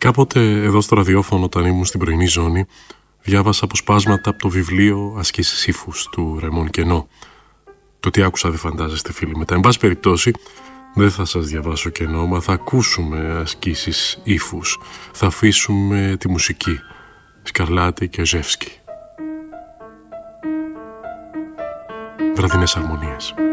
Κάποτε εδώ στο ραδιόφωνο, όταν ήμουν στην πρωινή ζώνη, διάβασα αποσπάσματα από το βιβλίο «Ασκήσεις ύφους» του Ραϊμόν Κενό. Το τι άκουσα δεν φαντάζεστε, φίλοι. Μετά, εν πάση περιπτώσει, δεν θα σας διαβάσω Κενό, μα θα ακούσουμε ασκήσεις ύφους. Θα αφήσουμε τη μουσική. Σκαρλάτη και Ζεύσκι. Βραδινές αρμονίες.